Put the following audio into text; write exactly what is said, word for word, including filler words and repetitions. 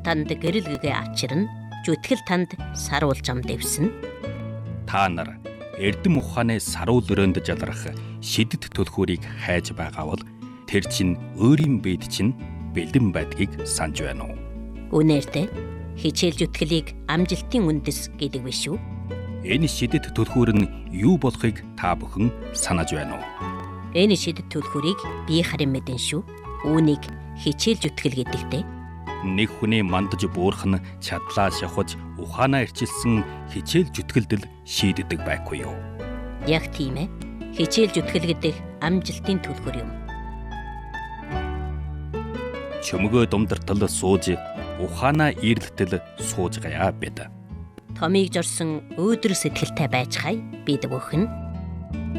танд гэрэлгэгээ авчирна. Зүтгэл танд саруул зам дэвснэ. Та нар эрдэм ухааны саруул өрөөнд жалрах шидэт түлхүүрийг хайж байгаа бол тэр чинь өөрийн бэд чинь бэлдэн байдгийг санаж байна уу? Үнээртэй хичээл зүтгэлийг амжилтын үндэс гэдэг биш үү? Энэ шидэт түлхүүр нь юу болохыг та бүхэн санаж байна уу? Энэ шидэт түлхүүрийг би харин мэдэн шүү. Үүнийг хичээл зүтгэл гэдэгтэй. Нэг хүний мандаж буурах нь чадлаа шахаж ухаанаа ирчилсэн хичээл зүтгэлдэл шийддэг байхгүй юу? Яг тийм ээ. Хичээл зүтгэл гэдэг амжилтын түлхүүр юм. Чөмгөө думдартал сууж ухаанаа ийрлтэл сууж гаяа бид. Томийг жорсон өөдөр сэтгэлтэй байж хай бид бүхэн